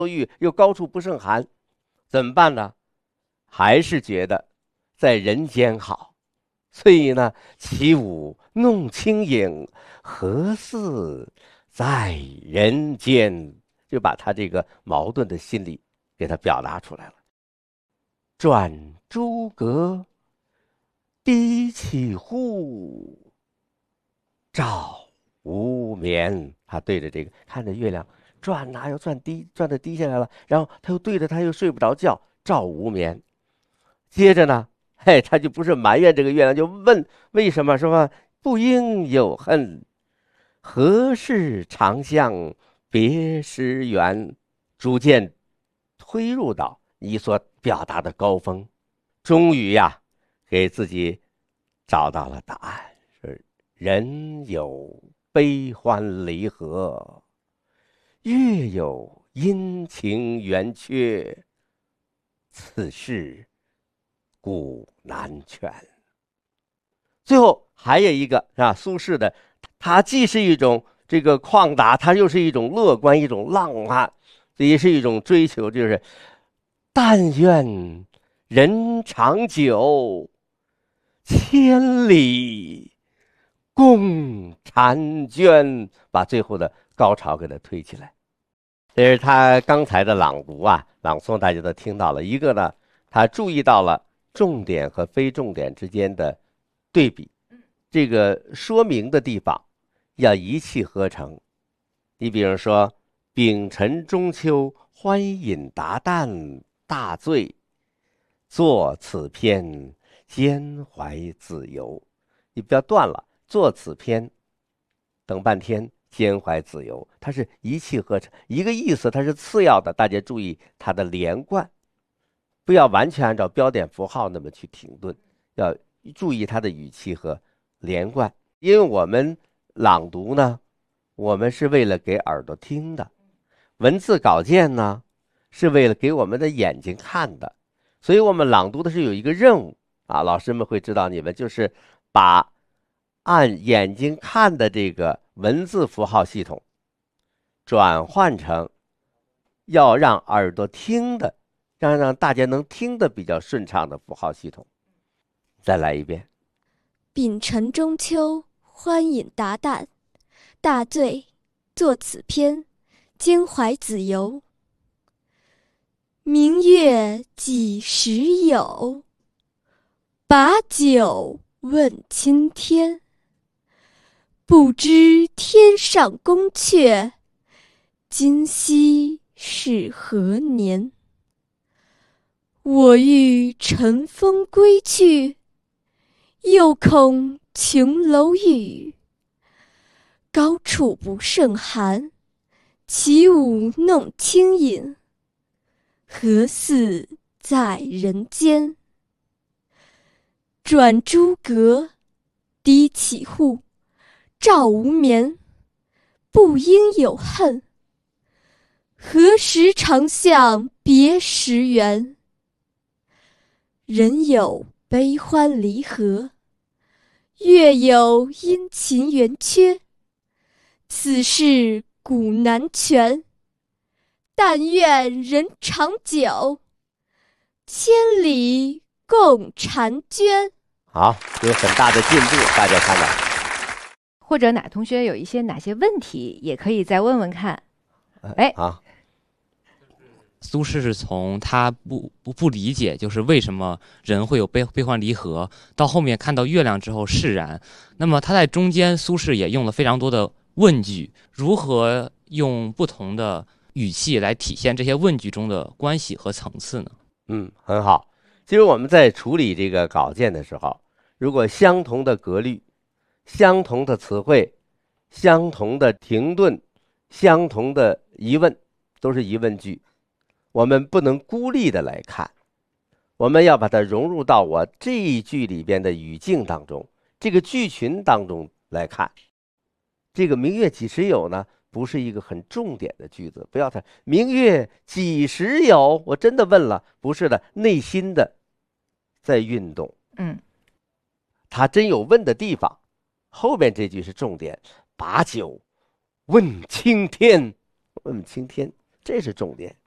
郁，又高处不胜寒，怎么办呢？还是觉得在人间好，所以呢，起舞弄清影，何似在人间？就把他这个矛盾的心理给他表达出来了。转朱阁，低绮户，照无眠。他对着这个看着月亮转又转的低下来了，然后他又对着他又睡不着觉，照无眠。接着呢，他就不是埋怨这个月亮，就问为什么，说不应有恨，何事长向别时圆，逐渐推入到你所表达的高峰。终于呀，给自己找到了答案，是人有悲欢离合，月有阴晴圆缺，此事古难全。最后还有一个是吧？苏轼的，他既是一种这个旷达，他又是一种乐观，一种浪漫，这也是一种追求，就是但愿人长久，千里共婵娟，把最后的高潮给它推起来。这是他刚才的朗读啊，朗诵大家都听到了。一个呢，他注意到了重点和非重点之间的对比，这个说明的地方要一气呵成。你比如说，丙辰中秋，欢饮达旦，大醉，作此篇，兼怀子由。你不要断了，作此篇，等半天，兼怀子由，它是一气呵成，一个意思，它是次要的。大家注意它的连贯，不要完全按照标点符号那么去停顿，要注意它的语气和连贯。因为我们朗读呢，我们是为了给耳朵听的，文字稿件呢，是为了给我们的眼睛看的，所以我们朗读的是有一个任务啊，老师们会指导你们，就是把按眼睛看的这个文字符号系统转换成要让耳朵听的，让大家能听得比较顺畅的符号系统。再来一遍。 丙辰中秋，欢饮达旦，大醉，作此篇，兼怀子由。明月几时有？把酒问青天。不知天上宫阙，今夕是何年？我欲乘风归去，又恐琼楼玉，高处不胜寒。起舞弄清影，何似在人间？转朱阁，低绮户，照无眠。不应有恨，何时长向别时圆？人有悲欢离合，月有阴晴圆缺，此事古难全。但愿人长久，千里共婵娟。 好，有很大的进步，大家看到。 或者哪同学有哪些问题，也可以再问问看。 好。 苏轼是从他不理解，就是为什么人会有悲欢离合，到后面看到月亮之后释然。那么他在中间，苏轼也用了非常多的问句，如何用不同的语气来体现这些问句中的关系和层次呢？ 很好。其实我们在处理这个稿件的时候，如果相同的格律、相同的词汇、相同的停顿、相同的疑问，都是疑问句，我们不能孤立的来看，我们要把它融入到我这一句里边的语境当中，这个句群当中来看。这个明月几时有呢？不是一个很重点的句子，不要太明月几时有，我真的问了，不是的，内心的在运动。他真有问的地方，后面这句是重点，把酒问青天，问青天，这是重点。